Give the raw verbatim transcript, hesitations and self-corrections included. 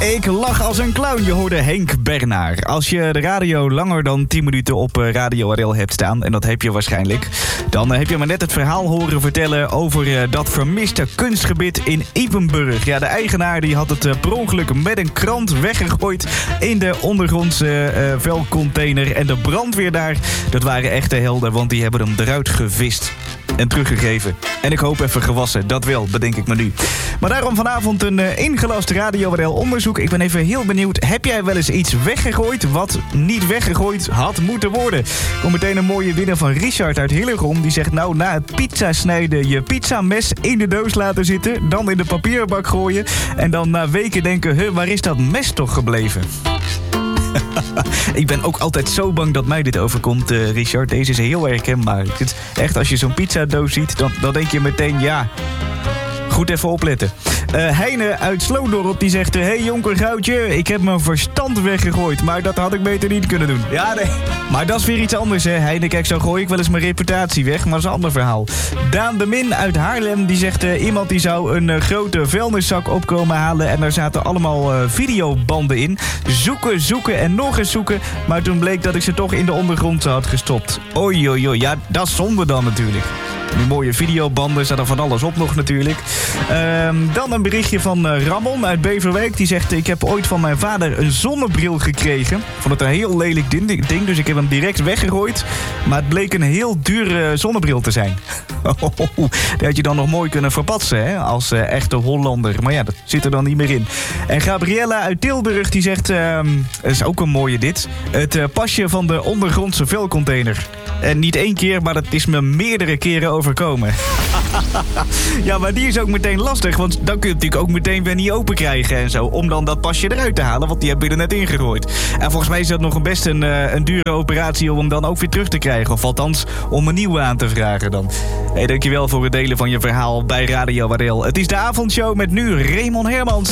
Ik lach als een clown, je hoorde Henk Bernaar. Als je de radio langer dan tien minuten op Radio R L hebt staan, en dat heb je waarschijnlijk, dan heb je me net het verhaal horen vertellen over dat vermiste kunstgebied in Ypenburg. Ja, de eigenaar die had het per ongeluk met een krant weggegooid in de ondergrondse uh, vuilcontainer. En de brandweer daar, dat waren echte helden, want die hebben hem eruit gevist en teruggegeven. En ik hoop even gewassen, dat wel, bedenk ik me nu. Maar daarom vanavond een uh, ingelast Radio R L onderzoek. Ik ben even heel benieuwd, heb jij wel eens iets weggegooid wat niet weggegooid had moeten worden? Kom meteen een mooie winnaar van Richard uit Hillegom. Die zegt, nou, na het pizza snijden je pizzames in de doos laten zitten, dan in de papierbak gooien en dan na weken denken, huh, waar is dat mes toch gebleven? Ik ben ook altijd zo bang dat mij dit overkomt, uh, Richard. Deze is heel herkenbaar. Echt, als je zo'n pizzadoos ziet, dan, dan denk je meteen, ja, goed even opletten. Uh, Heine uit Sloodorp die zegt, hé hey, jonker Goudje, ik heb mijn verstand weggegooid, maar dat had ik beter niet kunnen doen. Ja, nee. Maar dat is weer iets anders, hè, Heine. Kijk, zo gooi ik wel eens mijn reputatie weg, maar dat is een ander verhaal. Daan de Min uit Haarlem, die zegt, uh, iemand die zou een uh, grote vuilniszak opkomen halen en daar zaten allemaal uh, videobanden in. Zoeken, zoeken en nog eens zoeken, maar toen bleek dat ik ze toch in de ondergrond had gestopt. Oei, oei, oei. Ja, dat is zonde dan natuurlijk. Die mooie videobanden, staat er van alles op nog natuurlijk. Uh, dan een berichtje van uh, Ramon uit Beverwijk. Die zegt, ik heb ooit van mijn vader een zonnebril gekregen. Ik vond het een heel lelijk ding, dus ik heb hem direct weggegooid. Maar het bleek een heel dure zonnebril te zijn. Die had je dan nog mooi kunnen verpatsen, hè, als uh, echte Hollander. Maar ja, dat zit er dan niet meer in. En Gabriella uit Tilburg, die zegt, uh, dat is ook een mooie dit. Het uh, pasje van de ondergrondse vuilcontainer. En niet één keer, maar dat is me meerdere keren overkomen. Ja, maar die is ook meteen lastig, want dan kun je natuurlijk ook meteen weer niet open krijgen en zo, om dan dat pasje eruit te halen, want die heb je er net ingegooid. En volgens mij is dat nog een best een, uh, een dure operatie om hem dan ook weer terug te krijgen, of althans om een nieuwe aan te vragen dan. Hey, dankjewel voor het delen van je verhaal bij Radio R L. Het is de avondshow met nu Raymond Hermans.